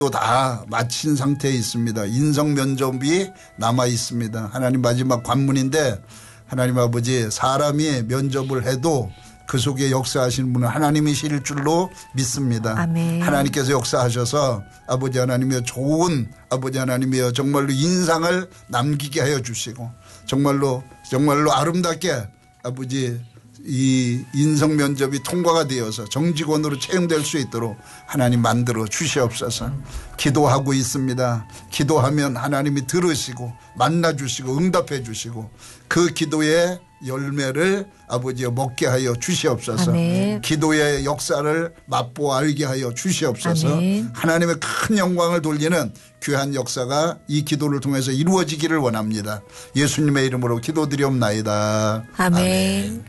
다 마친 상태에 있습니다. 인성 면접이 남아 있습니다. 하나님 마지막 관문인데 하나님 아버지 사람이 면접을 해도 그 속에 역사하시는 분은 하나님이실 줄로 믿습니다. 아멘. 하나님께서 역사하셔서 아버지 하나님이여 좋은 아버지 하나님이여 정말로 인상을 남기게 하여 주시고 정말로 아름답게 아버지 이 인성 면접이 통과가 되어서 정직원으로 채용될 수 있도록 하나님 만들어 주시옵소서. 기도하고 있습니다. 기도하면 하나님이 들으시고 만나 주시고 응답해 주시고 그 기도의 열매를 아버지여 먹게 하여 주시옵소서. 아멘. 기도의 역사를 맛보아 알게 하여 주시옵소서. 아멘. 하나님의 큰 영광을 돌리는 귀한 역사가 이 기도를 통해서 이루어지기를 원합니다. 예수님의 이름으로 기도드리옵나이다. 아멘.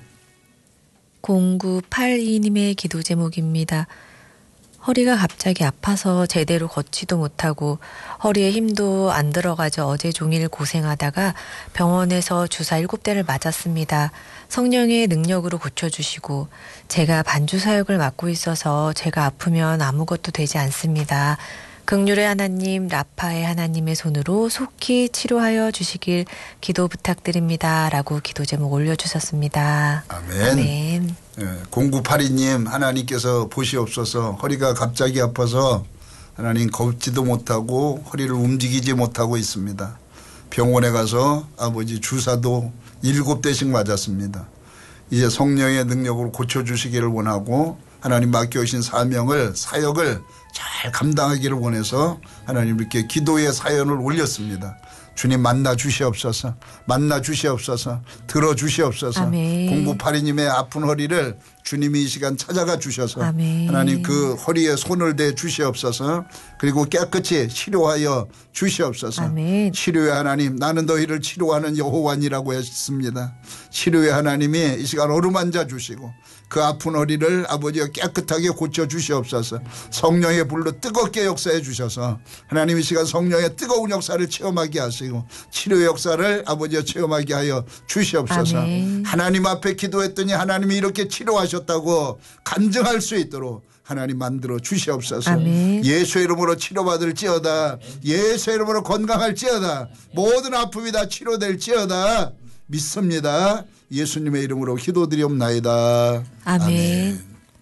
0982님의 기도 제목입니다. 허리가 갑자기 아파서 제대로 걷지도 못하고 허리에 힘도 안 들어가져 어제 종일 고생하다가 병원에서 주사 7대를 맞았습니다. 성령의 능력으로 고쳐주시고 제가 반주 사역을 맡고 있어서 제가 아프면 아무것도 되지 않습니다. 긍휼의 하나님, 라파의 하나님의 손으로 속히 치료하여 주시길 기도 부탁드립니다. 라고 기도 제목 올려주셨습니다. 아멘. 아멘. 0982님 하나님께서 보시옵소서. 허리가 갑자기 아파서 하나님 걷지도 못하고 허리를 움직이지 못하고 있습니다. 병원에 가서 아버지 주사도 7대씩 맞았습니다. 이제 성령의 능력으로 고쳐주시기를 원하고 하나님 맡겨주신 사역을 잘 감당하기를 원해서 하나님 이렇게 기도의 사연을 올렸습니다. 주님 만나 주시옵소서. 만나 주시옵소서. 들어 주시옵소서. 0982님의 아픈 허리를 주님이 이 시간 찾아가 주셔서 아멘. 하나님 그 허리에 손을 대 주시옵소서. 그리고 깨끗이 치료하여 주시옵소서. 아멘. 치료의 하나님 나는 너희를 치료하는 여호와니라고 했습니다. 치료의 하나님이 이 시간 어루만져 주시고 그 아픈 허리를 아버지가 깨끗하게 고쳐 주시옵소서. 성령의 불로 뜨겁게 역사해 주셔서 하나님 이 시간 성령의 뜨거운 역사를 체험하게 하시고 치료의 역사를 아버지가 체험하게 하여 주시옵소서. 아멘. 하나님 앞에 기도했더니 하나님이 이렇게 치료하셨다고 간증할 수 있도록 하나님 만들어 주시옵소서. 아멘. 예수의 이름으로 치료받을지어다. 예수의 이름으로 건강할지어다. 모든 아픔이 다 치료될지어다. 믿습니다. 예수님의 이름으로 기도드리옵나이다. 아멘.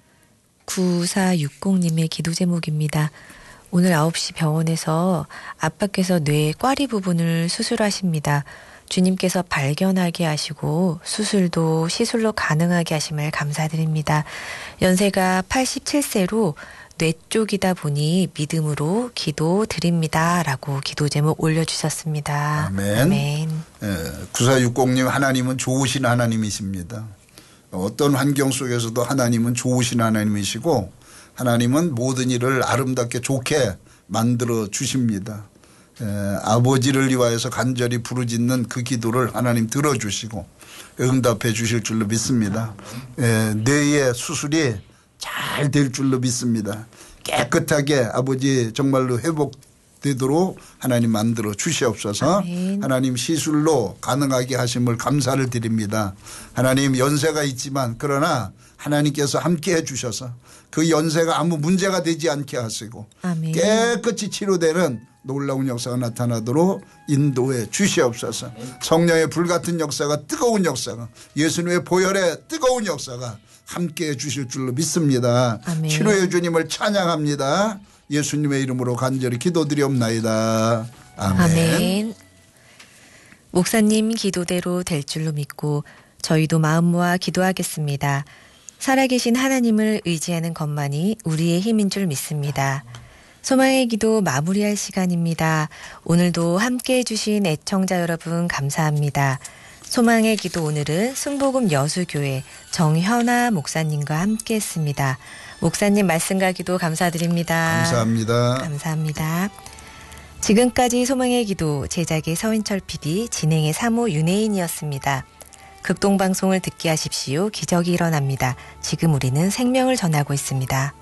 9460님의 기도 제목입니다. 오늘 9시 병원에서 아빠께서 뇌 꽈리 부분을 수술하십니다. 주님께서 발견하게 하시고 수술도 시술로 가능하게 하심을 감사드립니다. 연세가 87세로 뇌 쪽이다 보니 믿음으로 기도드립니다. 라고 기도 제목 올려주셨습니다. 아멘. 아멘. 9460님 하나님은 좋으신 하나님이십니다. 어떤 환경 속에서도 하나님은 좋으신 하나님이시고 하나님은 모든 일을 아름답게 좋게 만들어 주십니다. 아버지를 위하여서 간절히 부르짖는 그 기도를 하나님 들어주시고 응답해 주실 줄로 믿습니다. 뇌의 수술이 잘 될 줄로 믿습니다. 깨끗하게 아버지 정말로 회복되도록 하나님 만들어 주시옵소서. 아멘. 하나님 시술로 가능하게 하심을 감사를 드립니다. 하나님 연세가 있지만 그러나 하나님께서 함께 해 주셔서 그 연세가 아무 문제가 되지 않게 하시고 아멘. 깨끗이 치료되는 놀라운 역사가 나타나도록 인도해 주시옵소서. 성령의 불같은 역사가 뜨거운 역사가 예수님의 보혈의 뜨거운 역사가 함께해 주실 줄로 믿습니다. 아멘. 치료해 주님을 찬양합니다. 예수님의 이름으로 간절히 기도드리옵나이다. 아멘. 아멘. 목사님 기도대로 될 줄로 믿고 저희도 마음 모아 기도하겠습니다. 살아계신 하나님을 의지하는 것만이 우리의 힘인 줄 믿습니다. 소망의 기도 마무리할 시간입니다. 오늘도 함께해 주신 애청자 여러분 감사합니다. 소망의 기도 오늘은 승복음 여수교회 정현아 목사님과 함께했습니다. 목사님 말씀과 기도 감사드립니다. 감사합니다. 감사합니다. 지금까지 소망의 기도 제작의 서인철 PD 진행의 사모 윤혜인이었습니다. 극동방송을 듣게 하십시오. 기적이 일어납니다. 지금 우리는 생명을 전하고 있습니다.